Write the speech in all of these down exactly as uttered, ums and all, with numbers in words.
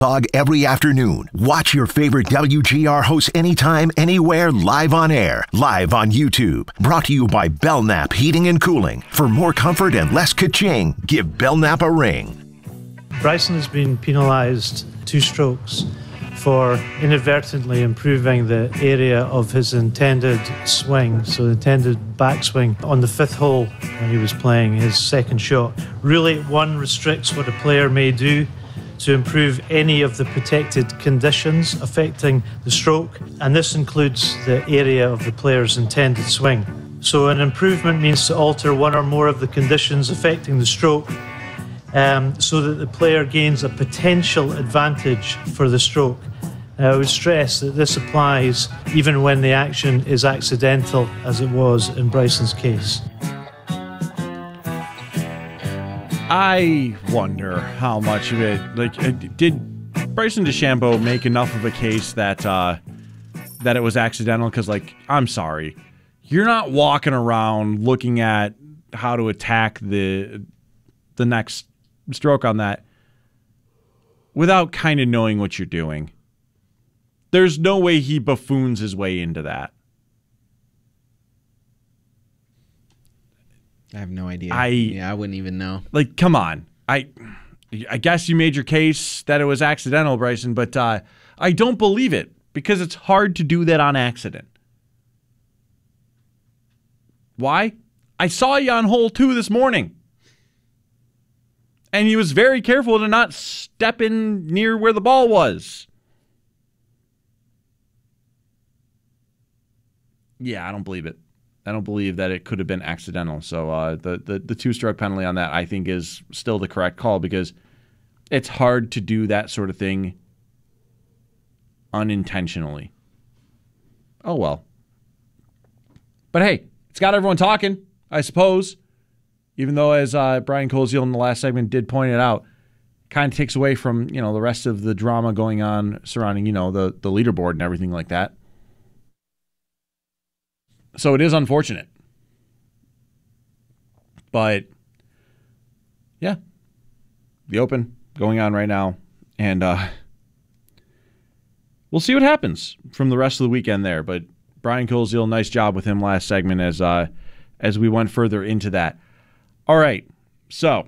Dog every afternoon. Watch your favorite W G R hosts anytime, anywhere, live on air, live on YouTube. Brought to you by Belknap Heating and Cooling. For more comfort and less ka-ching, give Belknap a ring. Bryson has been penalised two strokes for inadvertently improving the area of his intended swing, so the intended backswing on the fifth hole when he was playing his second shot. Really, one restricts what a player may do to improve any of the protected conditions affecting the stroke, and this includes the area of the player's intended swing. So an improvement means to alter one or more of the conditions affecting the stroke um, so that the player gains a potential advantage for the stroke. Now, I would stress that this applies even when the action is accidental, as it was in Bryson's case. I wonder how much of it, like, did Bryson DeChambeau make enough of a case that uh, that it was accidental? Because, like, I'm sorry, you're not walking around looking at how to attack the the next stroke on that without kind of knowing what you're doing. There's no way he buffoons his way into that. I have no idea. I yeah, I wouldn't even know. Like, come on. I I guess you made your case that it was accidental, Bryson, but uh, I don't believe it because it's hard to do that on accident. Why? I saw you on hole two this morning. And he was very careful to not step in near where the ball was. Yeah, I don't believe it. I don't believe that it could have been accidental. So uh, the, the, the two-stroke penalty on that, I think, is still the correct call because it's hard to do that sort of thing unintentionally. Oh, well. But hey, it's got everyone talking, I suppose. Even though, as uh, Brian Koziel in the last segment did point it out, kind of takes away from, you know, the rest of the drama going on surrounding, you know, the, the leaderboard and everything like that. So it is unfortunate. But, yeah. The Open going on right now. And uh, we'll see what happens from the rest of the weekend there. But Brian Koziel, nice job with him last segment as uh, as we went further into that. All right. So,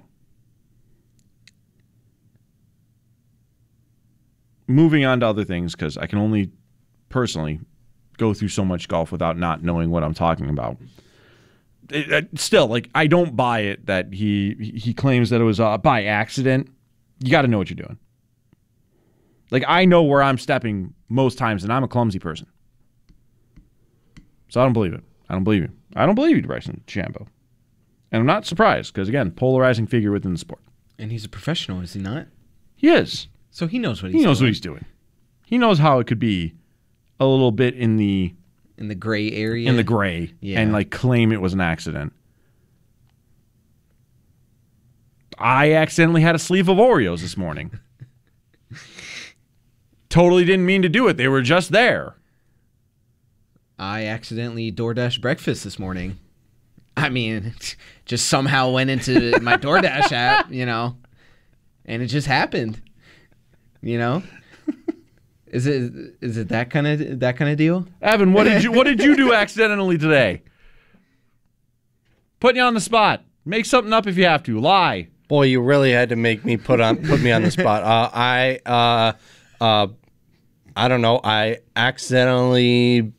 moving on to other things, because I can only personally go through so much golf without not knowing what I'm talking about. It, it, still, like, I don't buy it that he he claims that it was uh, by accident. You got to know what you're doing. Like, I know where I'm stepping most times, and I'm a clumsy person. So I don't believe it. I don't believe you. I don't believe you, Bryson DeChambeau. And I'm not surprised, because, again, polarizing figure within the sport. And he's a professional, is he not? He is. So he knows what he's doing. He knows doing. what he's doing. He knows how it could be a little bit in the in the gray area, in the gray, yeah. and like claim it was an accident. I accidentally had a sleeve of Oreos this morning. Totally didn't mean to do it. They were just there. I accidentally DoorDash breakfast this morning. I mean, just somehow went into my DoorDash app, you know, and it just happened. You know. Is it is it that kind of that kind of deal? Evan, what did you what did you do accidentally today? Putting you on the spot. Make something up if you have to. Lie. Boy, you really had to make me put on put me on the spot. Uh, I uh, uh, I don't know. I accidentally.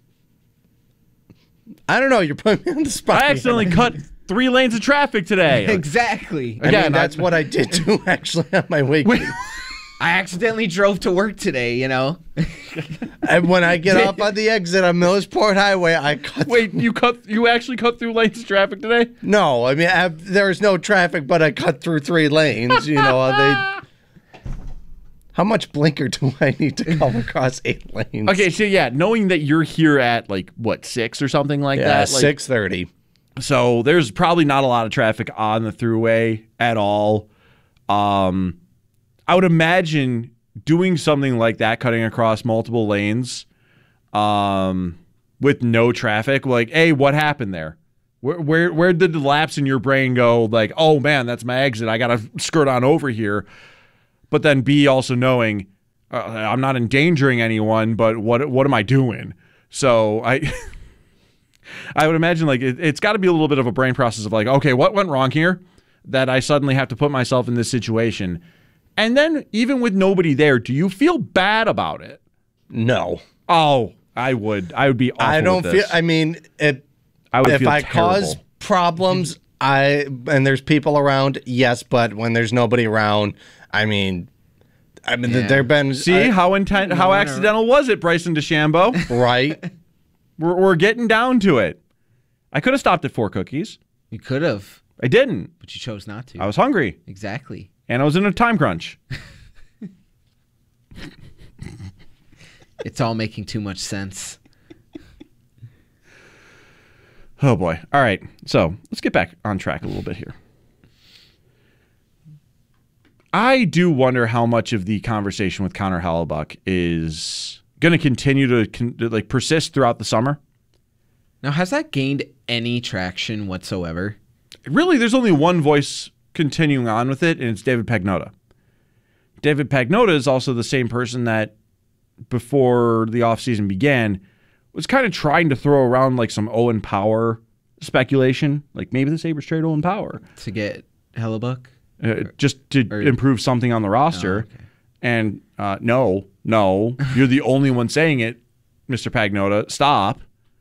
I don't know. You're putting me on the spot. I accidentally cut three lanes of traffic today. Exactly. Again, I mean, that's I, what I did do actually on my way. I accidentally drove to work today, you know. And when I get off on the exit on Millersport Highway, I cut. Wait, through. you cut? You actually cut through lanes of traffic today? No, I mean I have, there was no traffic, but I cut through three lanes. You know, they. How much blinker do I need to come across eight lanes? Okay, so yeah, knowing that you're here at like what six or something like yeah, that, like, six thirty. So there's probably not a lot of traffic on the thruway at all. Um. I would imagine doing something like that, cutting across multiple lanes um, with no traffic. Like, hey, what happened there? Where, where where did the lapse in your brain go? Like, oh, man, that's my exit. I got to skirt on over here. But then B, also knowing uh, I'm not endangering anyone, but what what am I doing? So I I would imagine like it, it's got to be a little bit of a brain process of like, okay, what went wrong here that I suddenly have to put myself in this situation? And then even with nobody there, do you feel bad about it? No. Oh, I would. I would be awful I don't with feel. this. I mean, it, I would if feel I terrible. cause problems, I and there's people around, yes, but when there's nobody around, I mean, I mean, Yeah. there've been See I- how intent, how one accidental was it, Bryson DeChambeau? right. we're, we're getting down to it. I could have stopped at four cookies. You could have, I didn't. but you chose not to. I was hungry, Exactly. and I was in a time crunch. It's all making too much sense. Oh boy. All right. So let's get back on track a little bit here. I do wonder how much of the conversation with Connor Hellebuck is going to continue to con- to, like persist throughout the summer. Now, has that gained any traction whatsoever? Really, there's only one voice continuing on with it, and it's David Pagnotta. David Pagnotta is also the same person that before the offseason began was kind of trying to throw around like some Owen Power speculation, like maybe the Sabres trade Owen Power. To get Hellebuck? Uh, just to or- improve something on the roster. Oh, okay. And uh, no, no, you're the only one saying it, Mister Pagnotta. Stop.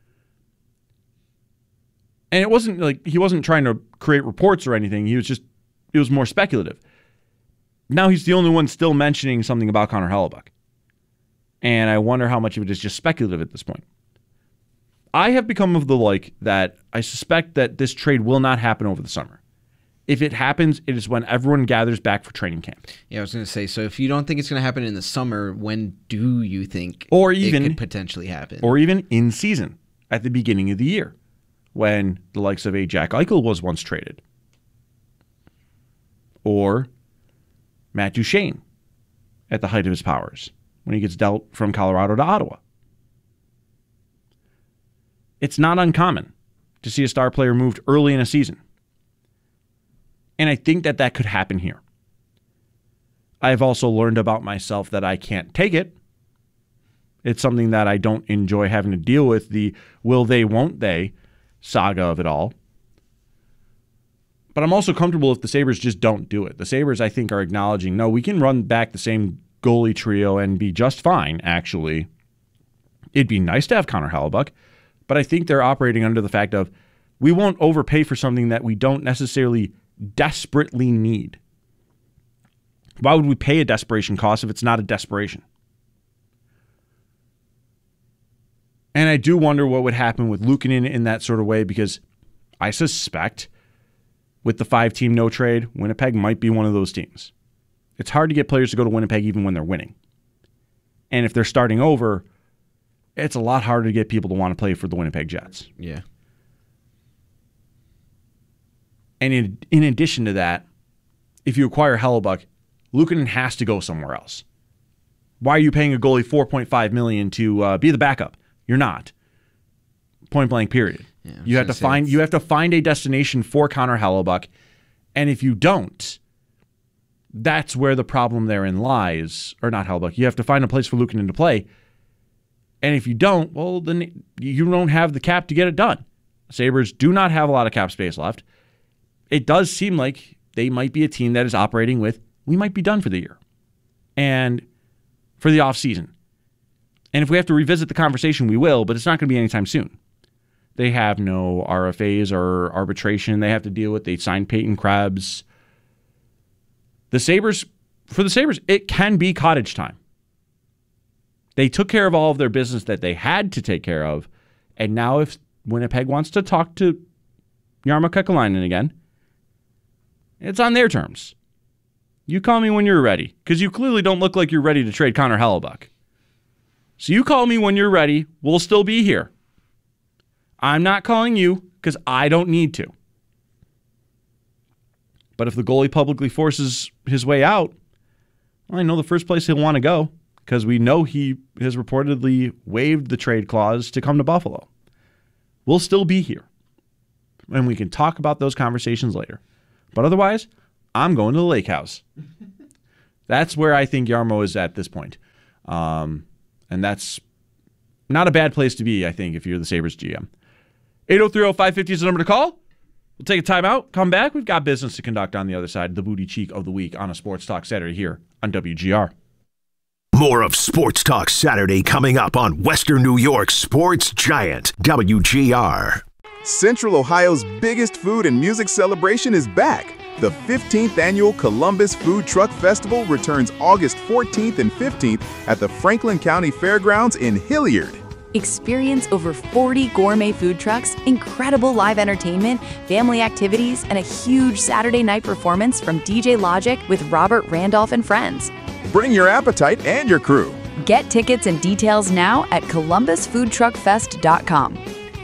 And it wasn't like he wasn't trying to create reports or anything. He was just, it was more speculative. Now he's the only one still mentioning something about Connor Hellebuck. And I wonder how much of it is just speculative at this point. I have become of the like that I suspect that this trade will not happen over the summer. If it happens, it is when everyone gathers back for training camp. Yeah, I was going to say, so if you don't think it's going to happen in the summer, when do you think Or even- it could potentially happen? Or even in season at the beginning of the year when the likes of a Jack Eichel was once traded. Or Matt Duchene at the height of his powers when he gets dealt from Colorado to Ottawa. It's not uncommon to see a star player moved early in a season. And I think that that could happen here. I have also learned about myself that I can't take it. It's something that I don't enjoy having to deal with, the will they, won't they saga of it all. But I'm also comfortable if the Sabres just don't do it. The Sabres, I think, are acknowledging, no, we can run back the same goalie trio and be just fine, actually. It'd be nice to have Connor Hellebuck, but I think they're operating under the fact of we won't overpay for something that we don't necessarily desperately need. Why would we pay a desperation cost if it's not a desperation? And I do wonder what would happen with Luukkonen in that sort of way, because I suspect with the five-team no trade, Winnipeg might be one of those teams. It's hard to get players to go to Winnipeg even when they're winning. And if they're starting over, it's a lot harder to get people to want to play for the Winnipeg Jets. yeah. And in, in addition to that, if you acquire Hellebuck, Luukkonen has to go somewhere else. Why are you paying a goalie four point five million dollars to uh, be the backup? You're not. Point blank, period. Yeah, I was you have to gonna say find it's- you have to find a destination for Connor Hellebuck, and if you don't, that's where the problem therein lies. Or not Hellebuck. You have to find a place for Luukkonen to play, and if you don't, well, then you don't have the cap to get it done. Sabres do not have a lot of cap space left. It does seem like they might be a team that is operating with, we might be done for the year and for the offseason. And if we have to revisit the conversation, we will, but it's not going to be anytime soon. They have no R F As or arbitration they have to deal with. They signed Peyton Krebs. The Sabres, for the Sabres, it can be cottage time. They took care of all of their business that they had to take care of. And now if Winnipeg wants to talk to Jarmo Kekalainen again, it's on their terms. You call me when you're ready, because you clearly don't look like you're ready to trade Connor Hellebuck. So you call me when you're ready. We'll still be here. I'm not calling you because I don't need to. But if the goalie publicly forces his way out, well, I know the first place he'll want to go, because we know he has reportedly waived the trade clause to come to Buffalo. We'll still be here. And we can talk about those conversations later. But otherwise, I'm going to the lake house. That's where I think Jarmo is at this point. Um, and that's not a bad place to be, I think, if you're the Sabres G M. eight oh three oh five fifty is the number to call. We'll take a timeout, come back. We've got business to conduct on the other side. The booty cheek of the week on a Sports Talk Saturday here on W G R. More of Sports Talk Saturday coming up on Western New York's Sports Giant, W G R. Central Ohio's biggest food and music celebration is back. The fifteenth Annual Columbus Food Truck Festival returns August fourteenth and fifteenth at the Franklin County Fairgrounds in Hilliard. Experience over forty gourmet food trucks, incredible live entertainment, family activities, and a huge Saturday night performance from D J Logic with Robert Randolph and friends. Bring your appetite and your crew. Get tickets and details now at columbus food truck fest dot com.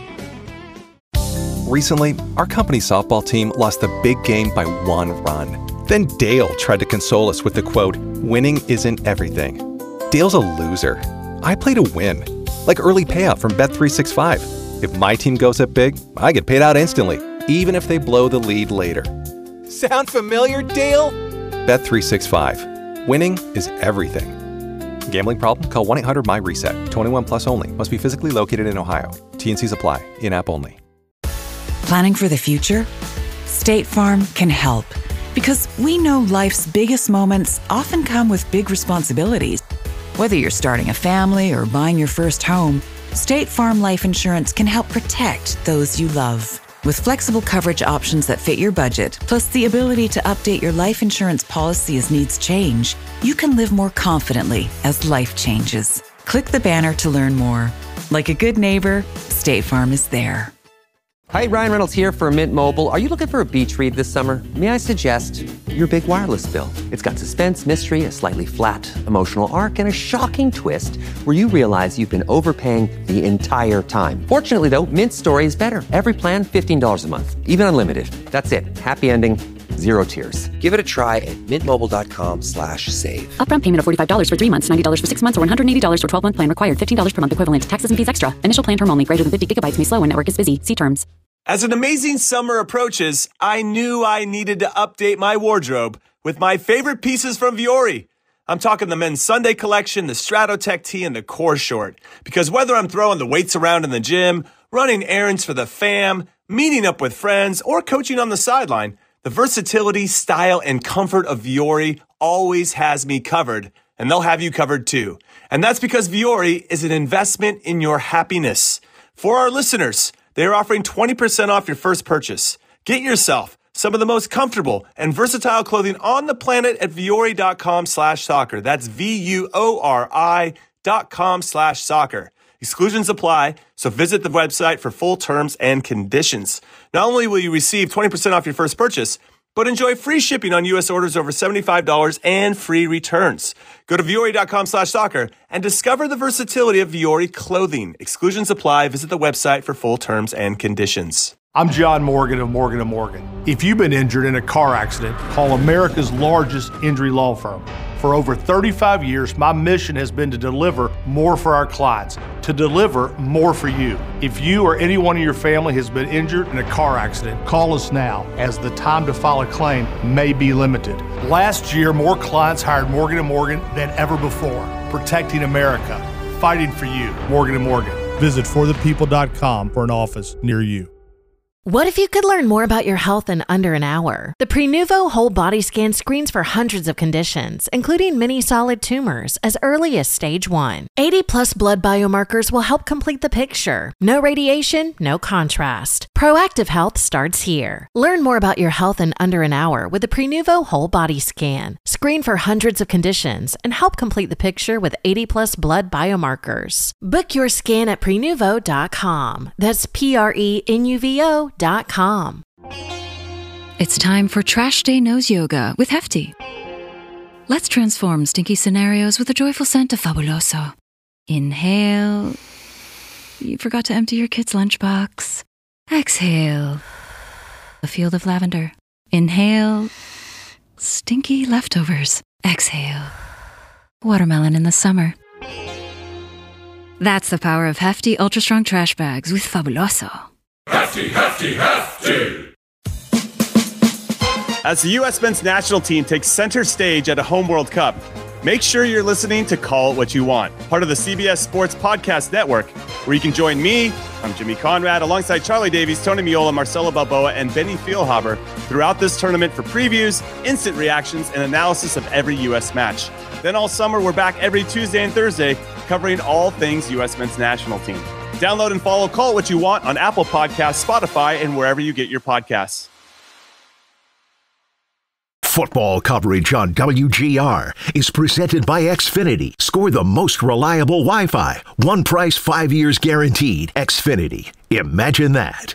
Recently, our company softball team lost the big game by one run. Then Dale tried to console us with the quote, "Winning isn't everything." Dale's a loser. I play to win. Like early payout from Bet three sixty-five. If my team goes up big, I get paid out instantly, even if they blow the lead later. Sound familiar, Dale? Bet three sixty-five. Winning is everything. Gambling problem? Call one eight hundred M Y reset. twenty-one plus only. Must be physically located in Ohio. T and Cs apply. In-app only. Planning for the future? State Farm can help. Because we know life's biggest moments often come with big responsibilities. Whether you're starting a family or buying your first home, State Farm Life Insurance can help protect those you love. With flexible coverage options that fit your budget, plus the ability to update your life insurance policy as needs change, you can live more confidently as life changes. Click the banner to learn more. Like a good neighbor, State Farm is there. Hi, Ryan Reynolds here for Mint Mobile. Are you looking for a beach read this summer? May I suggest your big wireless bill? It's got suspense, mystery, a slightly flat emotional arc, and a shocking twist where you realize you've been overpaying the entire time. Fortunately, though, Mint's story is better. Every plan, fifteen dollars a month, even unlimited. That's it. Happy ending, zero tears. Give it a try at mintmobile.com slash save. Upfront payment of forty-five dollars for three months, ninety dollars for six months, or one hundred eighty dollars for twelve-month plan required. fifteen dollars per month equivalent. Taxes and fees extra. Initial plan term only. Greater than fifty gigabytes may slow when network is busy. See terms. As an amazing summer approaches, I knew I needed to update my wardrobe with my favorite pieces from Vuori. I'm talking the men's Sunday collection, the Stratotech tee, and the core short. Because whether I'm throwing the weights around in the gym, running errands for the fam, meeting up with friends, or coaching on the sideline, the versatility, style, and comfort of Vuori always has me covered, and they'll have you covered too. And that's because Vuori is an investment in your happiness. For our listeners, they are offering twenty percent off your first purchase. Get yourself some of the most comfortable and versatile clothing on the planet at vuori.com slash soccer. That's V-U-O-R-I dot com slash soccer. Exclusions apply, so visit the website for full terms and conditions. Not only will you receive twenty percent off your first purchase, but enjoy free shipping on U S orders over seventy-five dollars and free returns. Go to vuori.com slash soccer and discover the versatility of Vuori clothing. Exclusions apply. Visit the website for full terms and conditions. I'm John Morgan of Morgan and Morgan. If you've been injured in a car accident, call America's largest injury law firm. For over thirty-five years, my mission has been to deliver more for our clients, to deliver more for you. If you or anyone in your family has been injured in a car accident, call us now, as the time to file a claim may be limited. Last year, more clients hired Morgan and Morgan than ever before, protecting America, fighting for you. Morgan and Morgan. Visit for the people dot com for an office near you. What if you could learn more about your health in under an hour? The Prenuvo Whole Body Scan screens for hundreds of conditions, including many solid tumors, as early as stage one. eighty plus blood biomarkers will help complete the picture. No radiation, no contrast. Proactive health starts here. Learn more about your health in under an hour with the Prenuvo Whole Body Scan. Screen for hundreds of conditions and help complete the picture with eighty plus blood biomarkers. Book your scan at prenuvo dot com. That's P R E N U V O dot com. It's time for Trash Day Nose Yoga with Hefty. Let's transform stinky scenarios with the joyful scent of Fabuloso. Inhale. You forgot to empty your kid's lunchbox. Exhale. A field of lavender. Inhale. Stinky leftovers. Exhale. Watermelon in the summer. That's the power of Hefty Ultra Strong Trash Bags with Fabuloso. Hefty, hefty, hefty! As the U S men's national team takes center stage at a home World Cup, Make sure you're listening to Call It What You Want, part of the C B S Sports Podcast Network, where you can join me, I'm Jimmy Conrad, alongside Charlie Davies, Tony Miola, Marcelo Balboa, and Benny Feilhaber throughout this tournament for previews, instant reactions, and analysis of every U S match. Then all summer, we're back every Tuesday and Thursday, covering all things U S men's national team. Download and follow Call It What You Want on Apple Podcasts, Spotify, and wherever you get your podcasts. Football coverage on W G R is presented by Xfinity. Score the most reliable Wi-Fi. One price, five years guaranteed. Xfinity. Imagine that.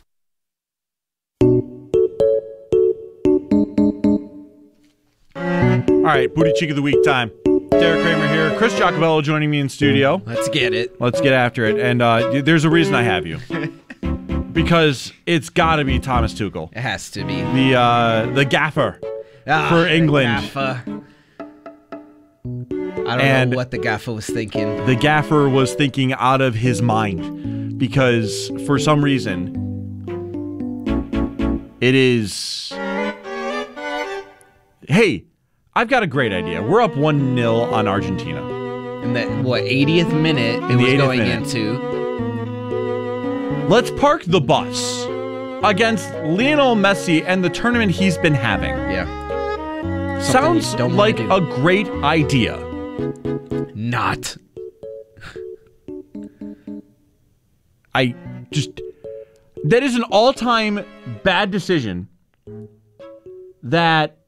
All right, Booty Cheek of the Week time. Derek Kramer here. Chris Giacobello joining me in studio. Let's get it. Let's get after it. And uh, there's a reason I have you. Because it's got to be Thomas Tuchel. It has to be. The, uh, the gaffer. Ah, for England. Gaffer. I don't and know what the gaffer was thinking. The gaffer was thinking out of his mind because for some reason it is, hey, I've got a great idea. We're up one nil on Argentina. In the, what, eightieth minute it In the was going minute. into. Let's park the bus against Lionel Messi and the tournament he's been having. Yeah. Sounds like a great idea. Not. I just... That is an all-time bad decision that...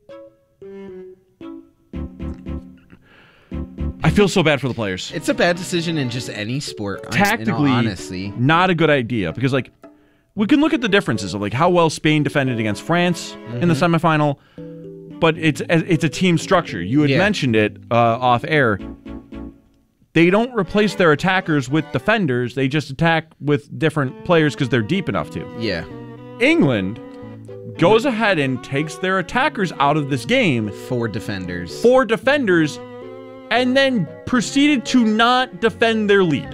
I feel so bad for the players. It's a bad decision in just any sport. Tactically, honestly, not a good idea because, like, we can look at the differences of like how well Spain defended against France mm-hmm. in the semifinal, but it's it's a team structure. You had yeah. mentioned it uh, off air. They don't replace their attackers with defenders. They just attack with different players because they're deep enough to. Yeah. England goes ahead and takes their attackers out of this game. Four defenders. Four defenders. And then proceeded to not defend their lead.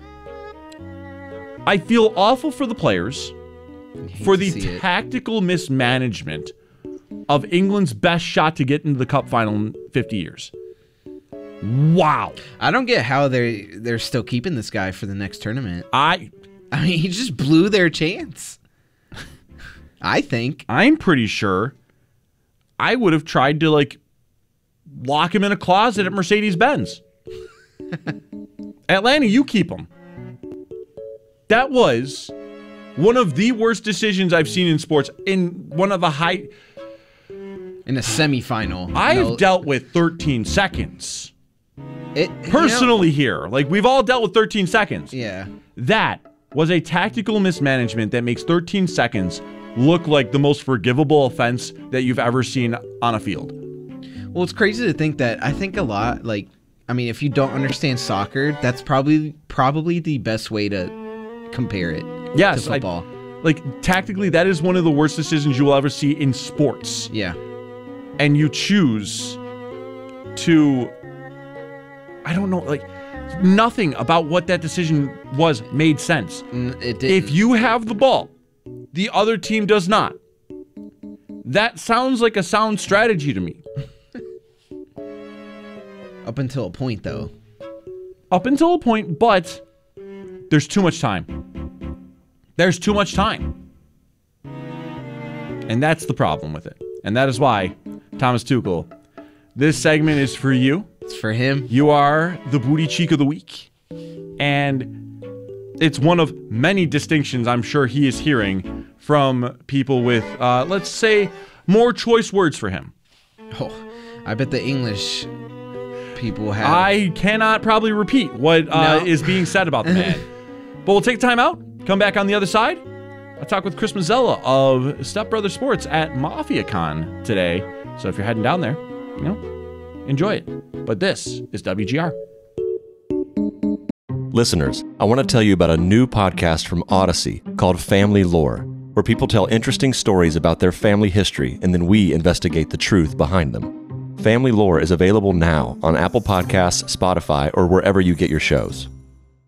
I feel awful for the players for the tactical it. mismanagement of England's best shot to get into the cup final in fifty years. Wow. I don't get how they they're still keeping this guy for the next tournament. I I mean, he just blew their chance. I think. I'm pretty sure I would have tried to like lock him in a closet at Mercedes-Benz. Atlanta, you keep him. That was one of the worst decisions I've seen in sports in one of the high... In a semifinal. I've no. dealt with thirteen seconds. It, Personally you know, here. Like, we've all dealt with thirteen seconds. Yeah. That was a tactical mismanagement that makes thirteen seconds look like the most forgivable offense that you've ever seen on a field. Well, it's crazy to think that. I think a lot, like, I mean, if you don't understand soccer, that's probably probably the best way to compare it yes, to football. I, like, tactically, that is one of the worst decisions you will ever see in sports. Yeah. And you choose to, I don't know, like, nothing about what that decision was made sense. It didn't. If you have the ball, the other team does not. That sounds like a sound strategy to me. Up until a point, though. Up until a point, but there's too much time. There's too much time. And that's the problem with it. And that is why, Thomas Tuchel, this segment is for you. It's for him. You are the Booty Cheek of the Week. And it's one of many distinctions I'm sure he is hearing from people with, uh, let's say, more choice words for him. Oh, I bet the English people have. I cannot probably repeat what uh, no. is being said about the man. But we'll take time out, come back on the other side. I'll talk with Chris Mazzella of Step Brother Sports at MafiaCon today. So if you're heading down there, you know, enjoy it. But this is W G R. Listeners, I want to tell you about a new podcast from Odyssey called Family Lore, where people tell interesting stories about their family history and then we investigate the truth behind them. Family Lore is available now on Apple Podcasts, Spotify, or wherever you get your shows.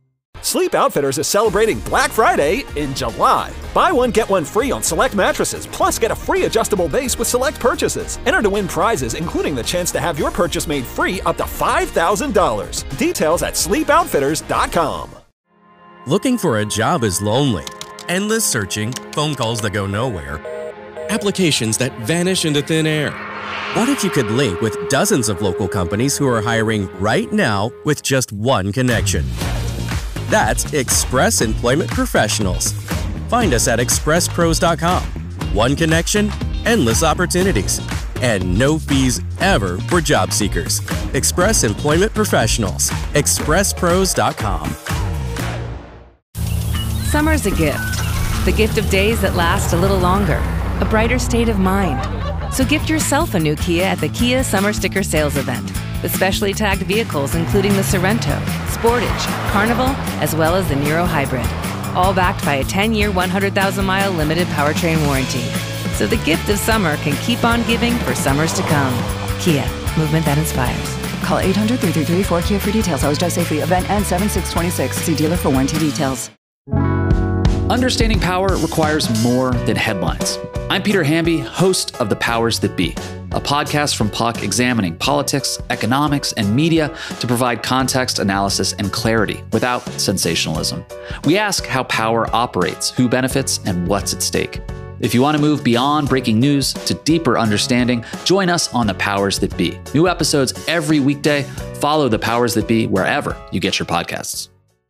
Sleep Outfitters is celebrating Black Friday in July. Buy one, get one free on select mattresses, plus get a free adjustable base with select purchases. Enter to win prizes, including the chance to have your purchase made free up to five thousand dollars. Details at sleep outfitters dot com. Looking for a job is lonely. Endless searching, phone calls that go nowhere, applications that vanish into thin air. What if you could link with dozens of local companies who are hiring right now with just one connection? That's Express Employment Professionals. Find us at express pros dot com. One connection, endless opportunities, and no fees ever for job seekers. Express Employment Professionals. express pros dot com. Summer's a gift. The gift of days that last a little longer. A brighter state of mind. So gift yourself a new Kia at the Kia Summer Sticker Sales Event. With specially tagged vehicles including the Sorrento, Sportage, Carnival, as well as the Niro Hybrid. All backed by a ten-year, one hundred thousand mile limited powertrain warranty. So the gift of summer can keep on giving for summers to come. Kia, movement that inspires. Call eight hundred, three three three, four K I A for details. Always drive safely. Event ends seven six twenty-six. See dealer for warranty details. Understanding power requires more than headlines. I'm Peter Hamby, host of The Powers That Be, a podcast from Puck examining politics, economics, and media to provide context, analysis, and clarity without sensationalism. We ask how power operates, who benefits, and what's at stake. If you want to move beyond breaking news to deeper understanding, join us on The Powers That Be. New episodes every weekday. Follow The Powers That Be wherever you get your podcasts.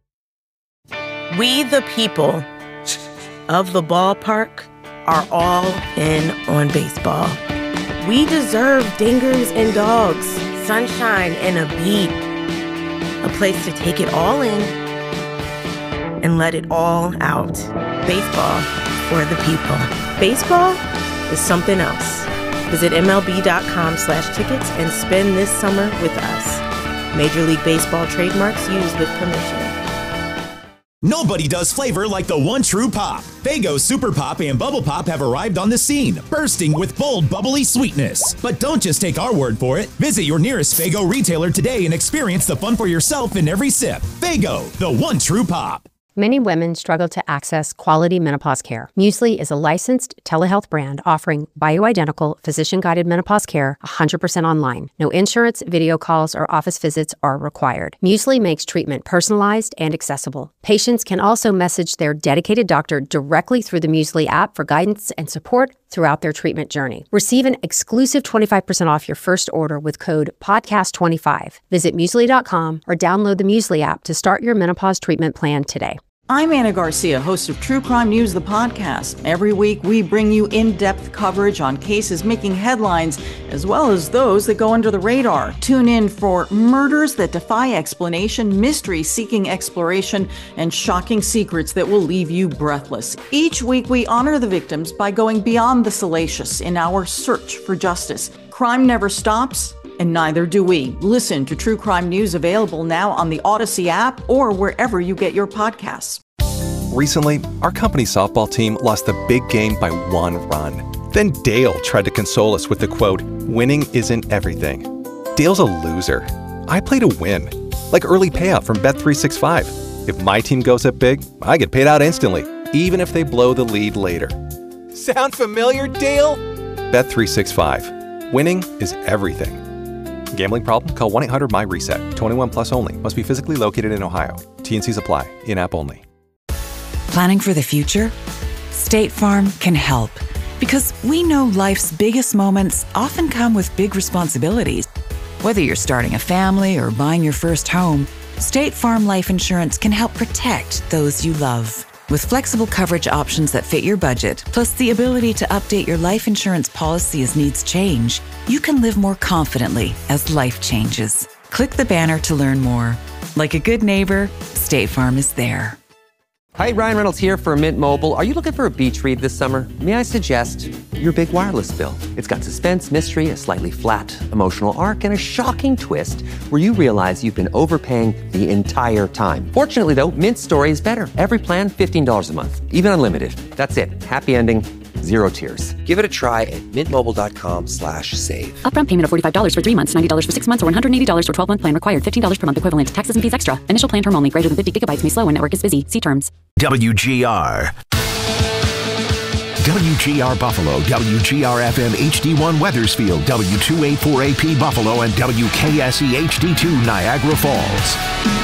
We the people of the ballpark are all in on baseball. We deserve dingers and dogs, sunshine and a beat, a place to take it all in and let it all out. Baseball for the people. Baseball is something else. Visit M L B dot com slash tickets and spend this summer with us. Major League Baseball trademarks used with permission. Nobody does flavor like the one true pop. Faygo Super Pop and Bubble Pop have arrived on the scene, bursting with bold, bubbly sweetness. But don't just take our word for it. Visit your nearest Faygo retailer today and experience the fun for yourself in every sip. Faygo, the one true pop. Many women struggle to access quality menopause care. Muesli is a licensed telehealth brand offering bioidentical, physician-guided menopause care one hundred percent online. No insurance, video calls, or office visits are required. Muesli makes treatment personalized and accessible. Patients can also message their dedicated doctor directly through the Muesli app for guidance and support throughout their treatment journey. Receive an exclusive twenty-five percent off your first order with code podcast twenty-five. Visit muesli dot com or download the Muesli app to start your menopause treatment plan today. I'm Anna Garcia, host of True Crime News, the podcast. Every week, we bring you in-depth coverage on cases making headlines, as well as those that go under the radar. Tune in for murders that defy explanation, mysteries seeking exploration, and shocking secrets that will leave you breathless. Each week, we honor the victims by going beyond the salacious in our search for justice. Crime never stops, and neither do we. Listen to True Crime News, available now on the Odyssey app or wherever you get your podcasts. Recently, our company softball team lost the big game by one run. Then Dale tried to console us with the quote, "Winning isn't everything." Dale's a loser. I play to win, like early payout from Bet three sixty-five. If my team goes up big, I get paid out instantly, even if they blow the lead later. Sound familiar, Dale? Bet three sixty-five. Winning is everything. Gambling problem? Call one eight hundred M Y reset. twenty-one plus only. Must be physically located in Ohio. T N Cs apply. In-app only. Planning for the future? State Farm can help. Because we know life's biggest moments often come with big responsibilities. Whether you're starting a family or buying your first home, State Farm Life Insurance can help protect those you love. With flexible coverage options that fit your budget, plus the ability to update your life insurance policy as needs change, you can live more confidently as life changes. Click the banner to learn more. Like a good neighbor, State Farm is there. Hi, Ryan Reynolds here for Mint Mobile. Are you looking for a beach read this summer? May I suggest your big wireless bill? It's got suspense, mystery, a slightly flat, emotional arc, and a shocking twist where you realize you've been overpaying the entire time. Fortunately, though, Mint's story is better. Every plan, fifteen dollars a month, even unlimited. That's it. Happy ending. Zero tiers. Give it a try at mintmobile.com slash save. Upfront payment of forty-five dollars for three months, ninety dollars for six months, or one hundred eighty dollars for twelve-month plan required. fifteen dollars per month equivalent. Taxes and fees extra. Initial plan term only. Greater than fifty gigabytes may slow when network is busy. See terms. W G R. W G R Buffalo, W G R F M H D one Weathersfield, W two eighty-four A P Buffalo, and W K S E H D two Niagara Falls.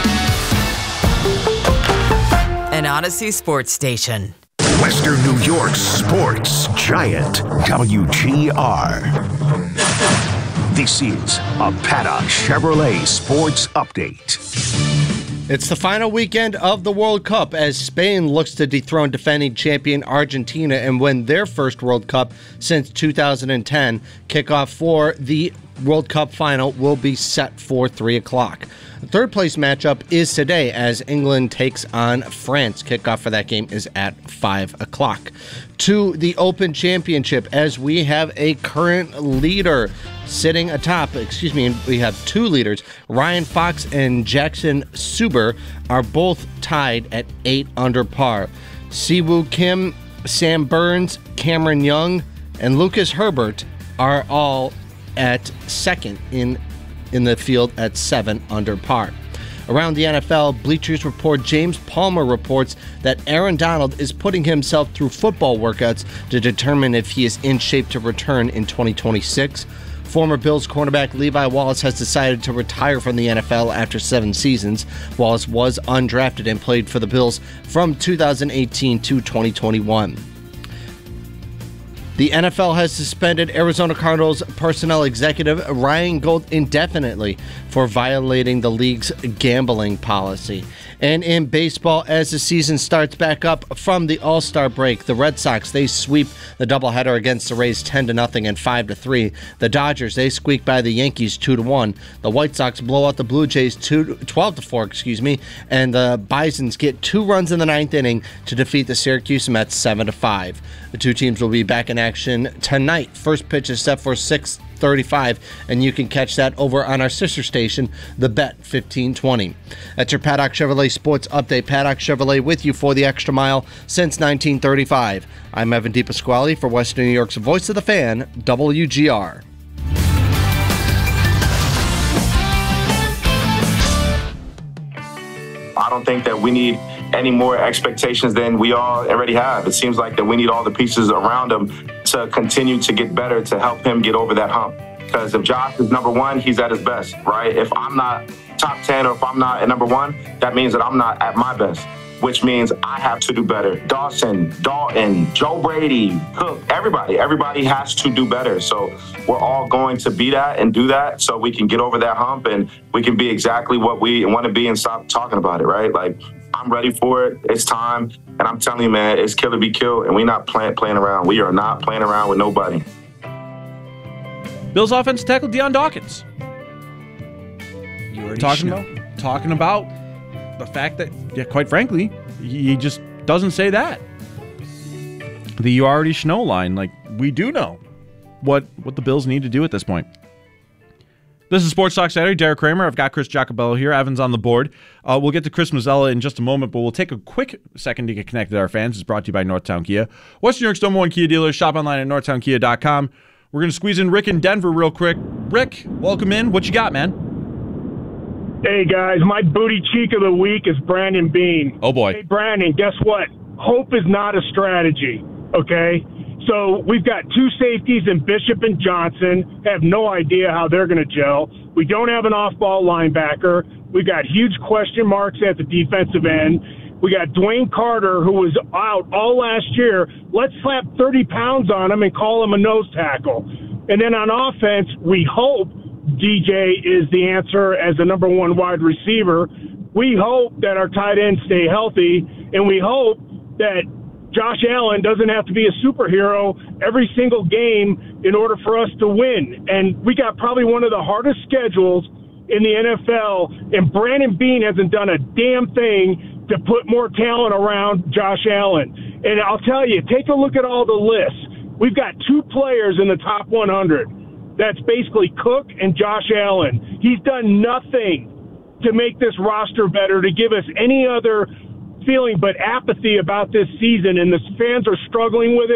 An Odyssey sports station. Western New York's sports giant, W G R. This is a Paddock Chevrolet Sports Update. It's the final weekend of the World Cup as Spain looks to dethrone defending champion Argentina and win their first World Cup since two thousand ten. Kickoff for the World Cup final will be set for three o'clock. The third place matchup is today as England takes on France. Kickoff for that game is at five o'clock. To the Open Championship as we have a current leader sitting atop, excuse me, we have two leaders. Ryan Fox and Jackson Suber are both tied at eight under par. Siwoo Kim, Sam Burns, Cameron Young, and Lucas Herbert are all at second in in the field at seven under par. Around the N F L, Bleachers Report James Palmer reports that Aaron Donald is putting himself through football workouts to determine if he is in shape to return in twenty twenty-six. Former Bills cornerback Levi Wallace has decided to retire from the N F L after seven seasons. Wallace was undrafted and played for the Bills from two thousand eighteen to twenty twenty-one. The N F L has suspended Arizona Cardinals personnel executive Ryan Gold indefinitely for violating the league's gambling policy. And in baseball, as the season starts back up from the All-Star break, the Red Sox, they sweep the doubleheader against the Rays ten to nothing and five to three. The Dodgers, they squeak by the Yankees two to one. The White Sox blow out the Blue Jays twelve to four, excuse me, and the Bisons get two runs in the ninth inning to defeat the Syracuse Mets seven to five. The two teams will be back in action tonight. First pitch is set for six thirty-five, and you can catch that over on our sister station, The Bet fifteen twenty. That's your Paddock Chevrolet Sports Update. Paddock Chevrolet with you for the extra mile since nineteen thirty-five. I'm Evan DePasquale for Western New York's Voice of the Fan, W G R. I don't think that we need any more expectations than we all already have. It seems like that we need all the pieces around him to continue to get better to help him get over that hump. Because if Josh is number one, he's at his best, right? If I'm not top ten or if I'm not at number one, that means that I'm not at my best, which means I have to do better. Dawson, Dalton, Joe Brady, Cook, everybody, everybody has to do better. So we're all going to be that and do that so we can get over that hump and we can be exactly what we want to be and stop talking about it, right? Like, I'm ready for it. It's time. And I'm telling you, man, it's kill to be killed. And we're not play, playing around. We are not playing around with nobody. Bills offensive tackle Deion Dawkins. You already talking know. about talking about the fact that, yeah, quite frankly, he just doesn't say that. The "you already know" line, like, we do know what what the Bills need to do at this point. This is Sports Talk Saturday. Derek Kramer. I've got Chris Giacobello here. Evan's on the board. Uh, we'll get to Chris Mazzella in just a moment, but we'll take a quick second to get connected to our fans. It's brought to you by Northtown Kia. Western New York's number one Kia dealer. Shop online at northtown kia dot com. We're going to squeeze in Rick in Denver real quick. Rick, welcome in. What you got, man? Hey, guys. My booty cheek of the week is Brandon Beane. Oh, boy. Hey, Brandon, guess what? Hope is not a strategy, okay? So we've got two safeties in Bishop and Johnson. Have no idea how they're going to gel. We don't have an off-ball linebacker. We've got huge question marks at the defensive end. We got Dwayne Carter, who was out all last year. Let's slap thirty pounds on him and call him a nose tackle. And then on offense, we hope D J is the answer as the number one wide receiver. We hope that our tight ends stay healthy, and we hope that Josh Allen doesn't have to be a superhero every single game in order for us to win. And we got probably one of the hardest schedules in the N F L, and Brandon Beane hasn't done a damn thing to put more talent around Josh Allen. And I'll tell you, take a look at all the lists. We've got two players in the top one hundred. That's basically Cook and Josh Allen. He's done nothing to make this roster better, to give us any other feeling but apathy about this season, and the fans are struggling with it.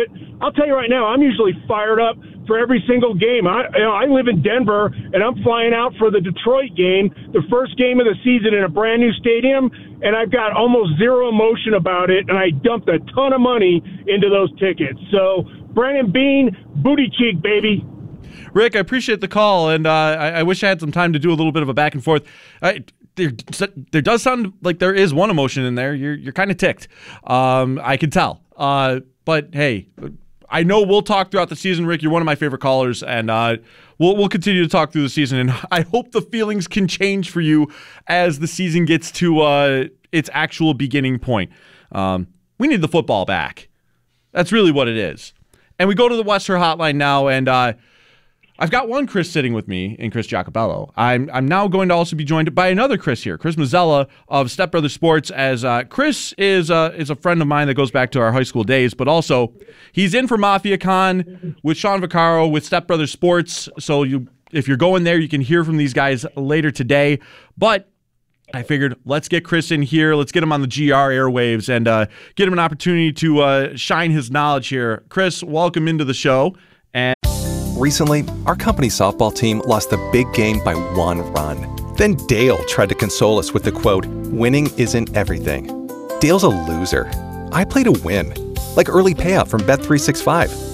I'll tell you right now, I'm usually fired up for every single game. I, you know, I live in Denver, and I'm flying out for the Detroit game, the first game of the season in a brand new stadium, and I've got almost zero emotion about it, and I dumped a ton of money into those tickets. So, Brandon Beane, booty cheek, baby. Rick, I appreciate the call, and uh, I, I wish I had some time to do a little bit of a back and forth. I, there, there does sound like there is one emotion in there. You're, you're kind of ticked. Um, I can tell. Uh, but, hey, I know we'll talk throughout the season, Rick. You're one of my favorite callers, and uh, we'll we'll continue to talk through the season. And I hope the feelings can change for you as the season gets to uh, its actual beginning point. Um, we need the football back. That's really what it is. And we go to the Western Hotline now, and uh, I've got one Chris sitting with me in Chris Giacobello. I'm I'm now going to also be joined by another Chris here, Chris Mazzella of Step Brothers Sports, as uh, Chris is, uh, is a friend of mine that goes back to our high school days, but also he's in for Mafia Con with Sean Vaccaro with Step Brothers Sports. So you, if you're going there, you can hear from these guys later today. But I figured let's get Chris in here. Let's get him on the G R airwaves and uh, get him an opportunity to uh, shine his knowledge here. Chris, welcome into the show. And Recently, our company softball team lost the big game by one run. Then Dale tried to console us with the quote, "Winning isn't everything." Dale's a loser. I play to win, like early payout from Bet three sixty-five.